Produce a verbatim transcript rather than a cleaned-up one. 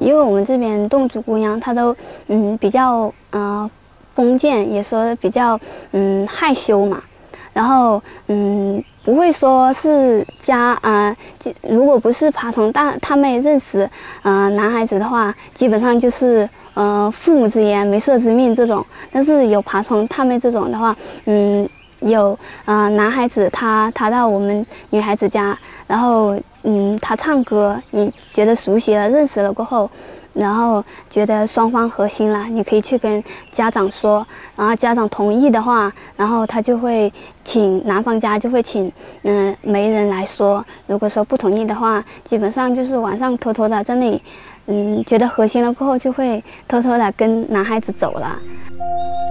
因为我们这边侗族姑娘她都嗯比较呃封建，也说比较嗯害羞嘛，然后嗯不会说是家啊、呃，如果不是爬虫大他妹认识呃男孩子的话，基本上就是呃父母之言媒妁之命这种，但是有爬虫他妹这种的话，嗯。有呃男孩子他他到我们女孩子家，然后嗯他唱歌，你觉得熟悉了认识了过后，然后觉得双方合心了，你可以去跟家长说，然后家长同意的话，然后他就会请男方家就会请嗯、呃、媒人来说，如果说不同意的话，基本上就是晚上偷偷的在那里，嗯觉得合心了过后就会偷偷的跟男孩子走了。